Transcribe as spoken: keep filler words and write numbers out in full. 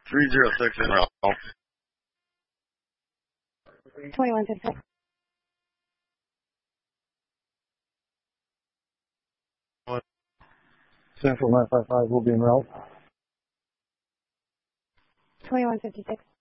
three zero six in Ralph. twenty-one fifty-six. Central nine five five will be in Ralph. twenty-one fifty-six.